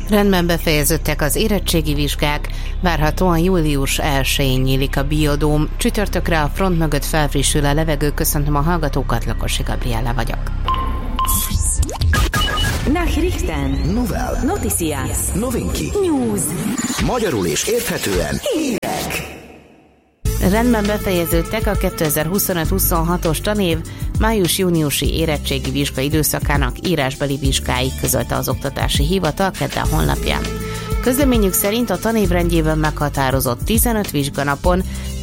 Rendben befejeződtek az érettségi vizsgák, várhatóan július 1-én nyílik a Biodóm. Csütörtökre a front mögött felfrissül a levegő. Köszöntöm a hallgatókat, Lakosi Gabriella vagyok. Nachrichten, Novel, Noticias, Novinki, News. magyarul és érthetően hírek. Rendben befejeződtek a 2025-26-os tanév május-júniusi érettségi vizsga időszakának írásbeli vizsgái, közölte az Oktatási Hivatal kedden honlapján. Közleményük szerint a tanévrendjében meghatározott 15 vizsganapon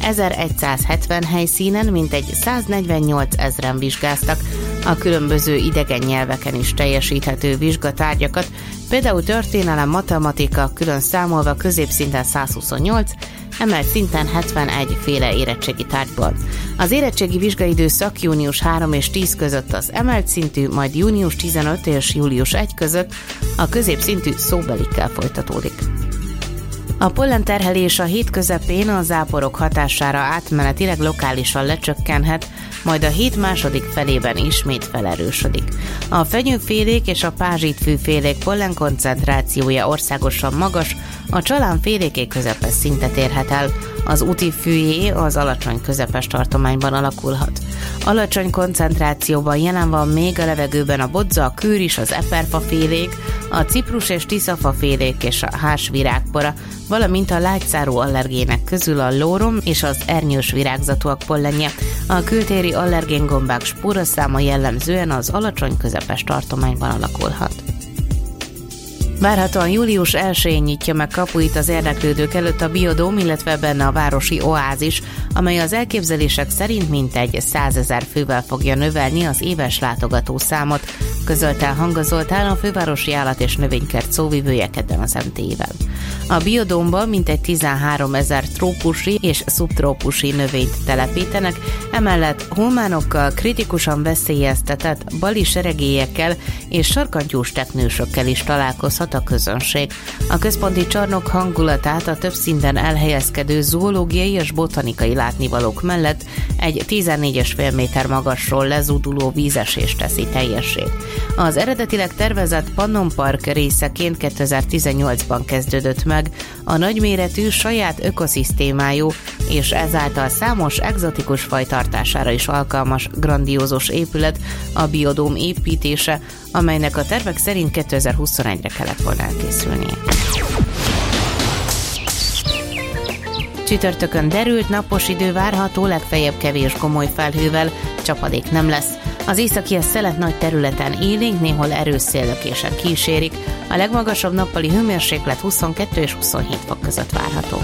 1170 helyszínen mintegy 148 000 vizsgáztak a különböző idegen nyelveken is teljesíthető vizsgatárgyakat, például történelem, matematika, külön számolva középszinten 128, emelt szinten 71 féle érettségi tárgyból. Az érettségi vizsgaidőszak június 3 és 10 között az emelt szintű, majd június 15 és július 1 között a középszintű szóbelikkel folytatódik. A pollenterhelés a hét közepén a záporok hatására átmenetileg lokálisan lecsökkenhet, majd a hét második felében ismét felerősödik. A fenyőfélék és a pázsitfűfélék pollenkoncentrációja országosan magas, a csalánféléké közepes szintet érhet el, az útifűjé az alacsony közepes tartományban alakulhat. Alacsony koncentrációban jelen van még a levegőben a bodza, a kőris, az eperfafélék, a ciprus és tiszafafélék és a házvirágpora, valamint a lágyszárú allergének közül a lórom és az ernyős virágzatúak pollenje. A kültéri allergéngombák spóraszáma jellemzően az alacsony közepes tartományban alakulhat. Várhatóan július 1-én nyitja meg kapuit az érdeklődők előtt a Biodóm, illetve benne a városi oázis, amely az elképzelések szerint mintegy 100 000 fővel fogja növelni az éves látogatószámot, közölte Hanga Zoltán, a fővárosi állat- és növénykert szóvivője kedden az MT-vel. A Biodómban mintegy 13 000 trópusi és szubtrópusi növényt telepítenek, emellett hulmánokkal, kritikusan veszélyeztetett bali seregélyekkel és sarkantyús teknősökkel is találkozhat a közönség. A központi csarnok hangulatát a több szinten elhelyezkedő zoológiai és botanikai látnivalók mellett egy 14,5 méter magasról lezúduló vízesés teszi teljessé. Az eredetileg tervezett Pannon Park részeként 2018-ban kezdődött meg a nagyméretű, saját ökoszisztémájú és ezáltal számos egzotikus faj tartására is alkalmas grandiózus épület, a Biodóm építése, amelynek a tervek szerint 2021-re kellett volna elkészülnie. Csütörtökön derült, napos idő várható, legfeljebb kevés gomoly felhővel, csapadék nem lesz. Az északi szelet nagy területen élénk, néhol erős széllökések kísérik. A legmagasabb nappali hőmérséklet 22 és 27 fok között várható.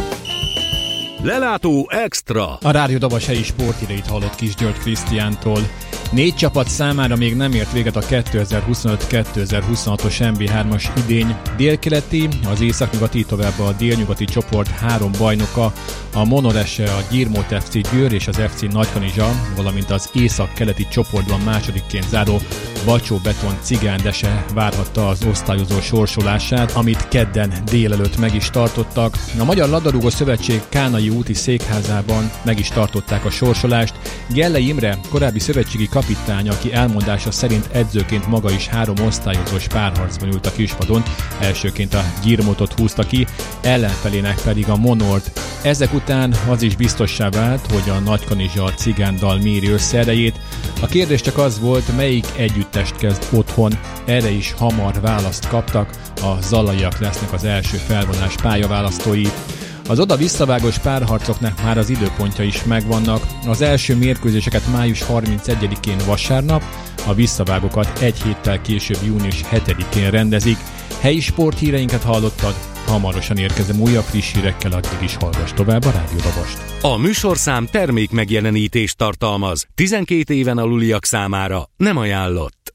Lelátó extra! A Rádió Dabas helyi sporthíreit hallott Kis György Krisztiántól. 4 csapat számára még nem ért véget a 2025-2026-os NB3-as idény. Délkeleti, az északnyugati, tovább a délnyugati csoport 3 bajnoka, a Monorese, a Gyirmót FC Győr és az FC Nagykanizsa, valamint az északkeleti csoportban másodikként záró Bacsó-Beton Cigándese várhatta az osztályozó sorsolását, amit kedden délelőtt meg is tartottak. A Magyar Labdarúgó Szövetség Kánai úti székházában meg is tartották a sorsolást. Gellei Imre, korábbi szövetségi kapitány, aki elmondása szerint edzőként maga is 3 osztályozós párharcban ült a kispadon, elsőként a Gyirmótot húzta ki, ellenfelének pedig a Monort. Ezek után az is biztossá vált, hogy a Nagykanizsa a Cigándal méri összeerejét. A kérdés csak az volt, melyik együttest kezd otthon. Erre is hamar választ kaptak, a zalaiak lesznek az első felvonás pályaválasztói. Az oda-visszavágós párharcoknak már az időpontja is megvannak. Az első mérkőzéseket május 31-én vasárnap, a visszavágókat egy héttel később június 7-én rendezik. Helyi sporthíreinket hallottad, hamarosan érkezem újabb friss hírekkel, addig is hallgass tovább a Rádió Dabast. A műsorszám termék megjelenítést tartalmaz. 12 éven aluliak számára nem ajánlott.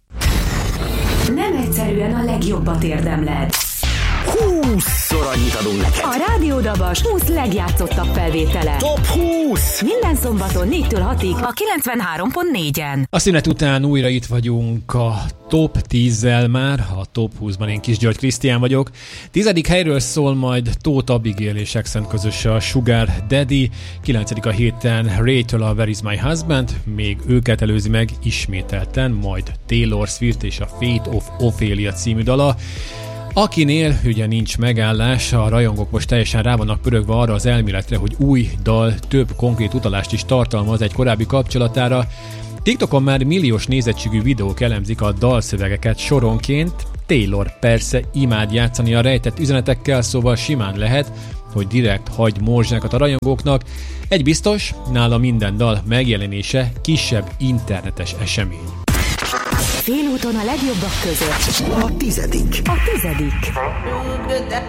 Nem egyszerűen a legjobbat érdemled. 20-szor annyit adunk neked. A Rádió Dabas 20 legjátszottabb felvétele. Top 20! Minden szombaton 4-től 6-ig a 93.4-en. A szünet után újra itt vagyunk a Top 10-zel már, a Top 20-ban én Kis György Krisztián vagyok. 10. helyről szól majd Tóth Abigail és Accent közös a Sugar Daddy, 9. a héten Ray-től a Where is my husband, még őket előzi meg ismételten, majd Taylor Swift és a Fate of Ophelia című dala. Akinél ugye nincs megállás, a rajongók most teljesen rá vannak pörögve arra az elméletre, hogy új dal több konkrét utalást is tartalmaz egy korábbi kapcsolatára. TikTokon már milliós nézettségű videók elemzik a dalszövegeket soronként. Taylor persze imád játszani a rejtett üzenetekkel, szóval simán lehet, hogy direkt hagy morzsákat a rajongóknak. Egy biztos, nála minden dal megjelenése kisebb internetes esemény. Félúton a legjobbak között. A 10.